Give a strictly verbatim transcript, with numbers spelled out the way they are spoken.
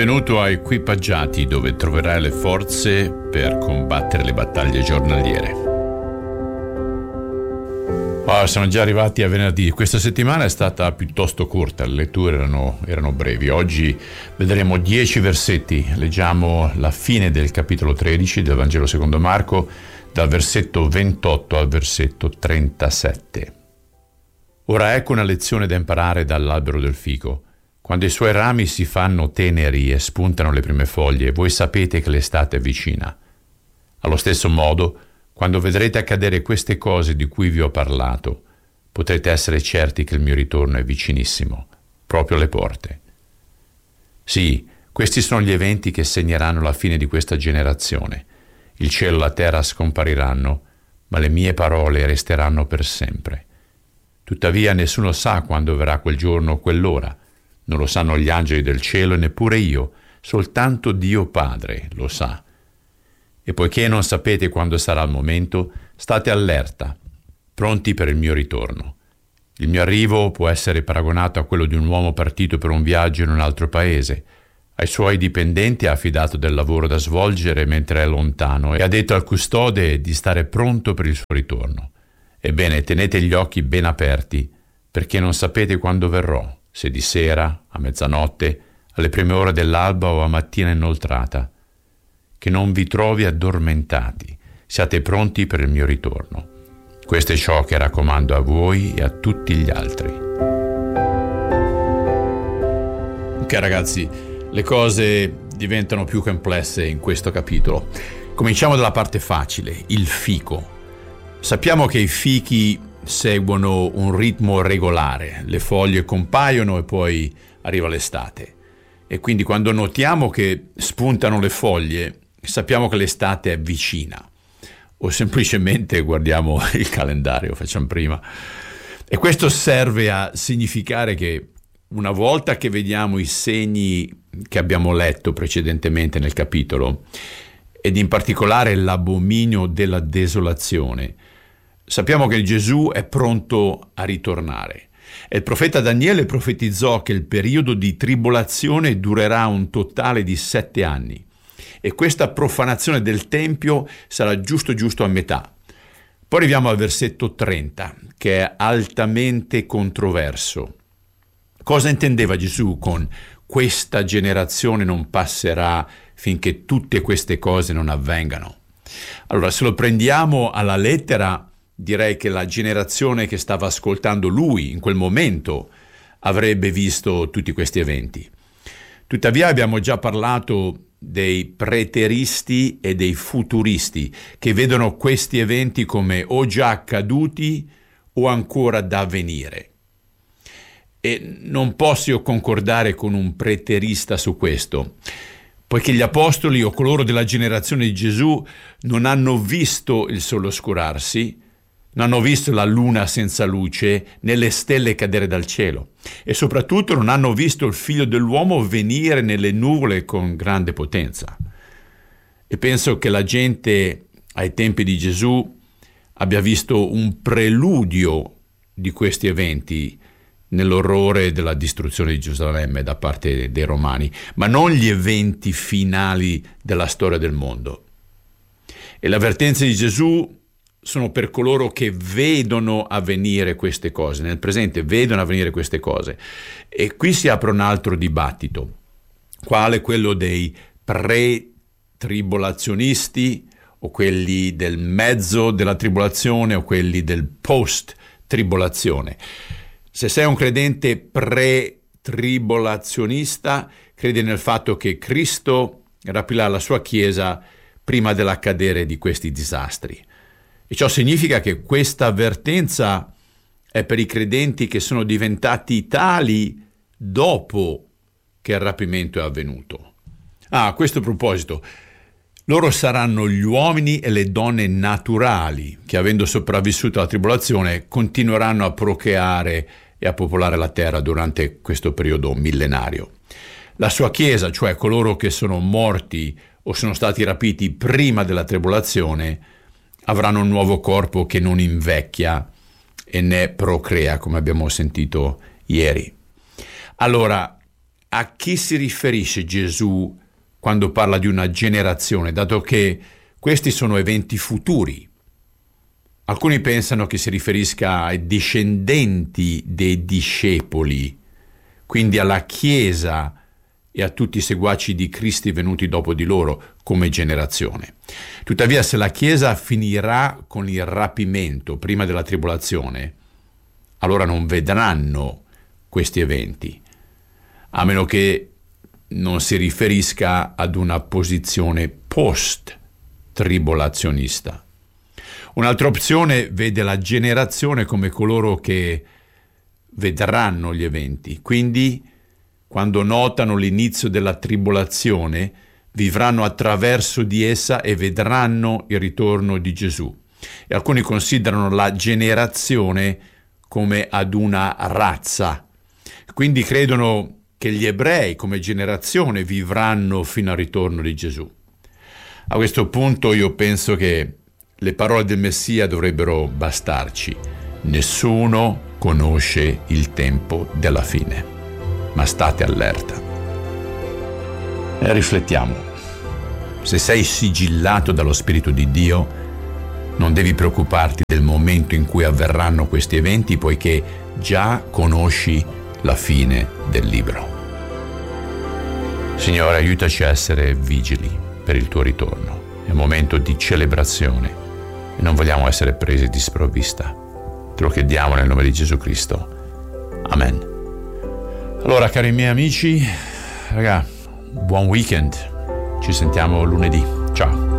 Benvenuto a Equipaggiati, dove troverai le forze per combattere le battaglie giornaliere. Oh, siamo già arrivati a venerdì. Questa settimana è stata piuttosto corta, le letture erano, erano brevi. Oggi vedremo dieci versetti. Leggiamo la fine del capitolo tredici del Vangelo secondo Marco, dal versetto ventotto al versetto trentasette. Ora ecco una lezione da imparare dall'albero del fico. Quando i suoi rami si fanno teneri e spuntano le prime foglie, voi sapete che l'estate è vicina. Allo stesso modo, quando vedrete accadere queste cose di cui vi ho parlato, potrete essere certi che il mio ritorno è vicinissimo, proprio alle porte. Sì, questi sono gli eventi che segneranno la fine di questa generazione. Il cielo e la terra scompariranno, ma le mie parole resteranno per sempre. Tuttavia nessuno sa quando verrà quel giorno o quell'ora. Non lo sanno gli angeli del cielo e neppure io, soltanto Dio Padre lo sa. E poiché non sapete quando sarà il momento, state allerta, pronti per il mio ritorno. Il mio arrivo può essere paragonato a quello di un uomo partito per un viaggio in un altro paese. Ai suoi dipendenti ha affidato del lavoro da svolgere mentre è lontano e ha detto al custode di stare pronto per il suo ritorno. Ebbene, tenete gli occhi ben aperti, perché non sapete quando verrò, se di sera, a mezzanotte, alle prime ore dell'alba o a mattina inoltrata. Che non vi trovi addormentati, siate pronti per il mio ritorno. Questo è ciò che raccomando a voi e a tutti gli altri. Ok ragazzi, le cose diventano più complesse in questo capitolo. Cominciamo dalla parte facile, il fico. Sappiamo che i fichi seguono un ritmo regolare, le foglie compaiono e poi arriva l'estate. E quindi quando notiamo che spuntano le foglie, sappiamo che l'estate è vicina. O semplicemente guardiamo il calendario, facciamo prima. E questo serve a significare che una volta che vediamo i segni che abbiamo letto precedentemente nel capitolo, ed in particolare l'abominio della desolazione, sappiamo che Gesù è pronto a ritornare. E il profeta Daniele profetizzò che il periodo di tribolazione durerà un totale di sette anni. E questa profanazione del Tempio sarà giusto giusto a metà. Poi arriviamo al versetto trenta, che è altamente controverso. Cosa intendeva Gesù con questa generazione non passerà finché tutte queste cose non avvengano? Allora, se lo prendiamo alla lettera, direi che la generazione che stava ascoltando lui in quel momento avrebbe visto tutti questi eventi. Tuttavia abbiamo già parlato dei preteristi e dei futuristi che vedono questi eventi come o già accaduti o ancora da avvenire. E non posso concordare con un preterista su questo, poiché gli apostoli o coloro della generazione di Gesù non hanno visto il sole oscurarsi, non hanno visto la luna senza luce né le stelle cadere dal cielo e soprattutto non hanno visto il figlio dell'uomo venire nelle nuvole con grande potenza. E penso che la gente ai tempi di Gesù abbia visto un preludio di questi eventi nell'orrore della distruzione di Gerusalemme da parte dei Romani, ma non gli eventi finali della storia del mondo. E l'avvertenza di Gesù sono per coloro che vedono avvenire queste cose, nel presente vedono avvenire queste cose. E qui si apre un altro dibattito, quale quello dei pre-tribolazionisti o quelli del mezzo della tribolazione o quelli del post-tribolazione. Se sei un credente pre-tribolazionista, credi nel fatto che Cristo rapirà la sua Chiesa prima dell'accadere di questi disastri. E ciò significa che questa avvertenza è per i credenti che sono diventati tali dopo che il rapimento è avvenuto. Ah, a questo proposito, loro saranno gli uomini e le donne naturali che, avendo sopravvissuto alla tribolazione, continueranno a procreare e a popolare la terra durante questo periodo millenario. La sua Chiesa, cioè coloro che sono morti o sono stati rapiti prima della tribolazione, avranno un nuovo corpo che non invecchia e né procrea, come abbiamo sentito ieri. Allora, a chi si riferisce Gesù quando parla di una generazione, dato che questi sono eventi futuri? Alcuni pensano che si riferisca ai discendenti dei discepoli, quindi alla Chiesa e a tutti i seguaci di Cristo venuti dopo di loro come generazione. Tuttavia, se la Chiesa finirà con il rapimento prima della tribolazione, allora non vedranno questi eventi, a meno che non si riferisca ad una posizione post-tribolazionista. Un'altra opzione vede la generazione come coloro che vedranno gli eventi, quindi quando notano l'inizio della tribolazione, vivranno attraverso di essa e vedranno il ritorno di Gesù. E alcuni considerano la generazione come ad una razza. Quindi credono che gli ebrei come generazione vivranno fino al ritorno di Gesù. A questo punto io penso che le parole del Messia dovrebbero bastarci. Nessuno conosce il tempo della fine, ma state allerta. E riflettiamo. Se sei sigillato dallo Spirito di Dio, non devi preoccuparti del momento in cui avverranno questi eventi, poiché già conosci la fine del libro. Signore, aiutaci a essere vigili per il tuo ritorno. È un momento di celebrazione e non vogliamo essere presi di sprovvista. Te lo chiediamo nel nome di Gesù Cristo. Amen. Allora, cari miei amici, raga, buon weekend. Ci sentiamo lunedì. Ciao.